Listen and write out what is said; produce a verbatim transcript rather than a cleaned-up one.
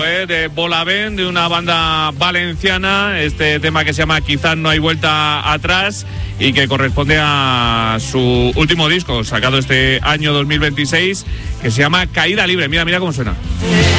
¿eh? De Bolavent, de una banda valenciana, este tema que se llama Quizás no hay vuelta atrás y que corresponde a su último disco, sacado este año dos mil veintiséis, que se llama Caída Libre. Mira, mira cómo suena.